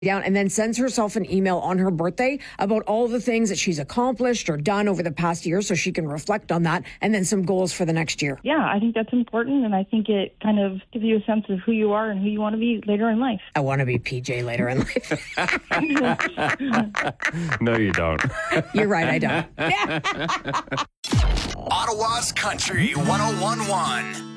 down and then sends herself an email on her birthday about all the things that she's accomplished or done over the past year so she can reflect on that and then some goals for the next year. Yeah, I think that's important, and I think it kind of gives you a sense of who you are and who you want to be later in life. I want to be PJ later in life. No, you don't. You're right, I don't. Ottawa's Country 101.1.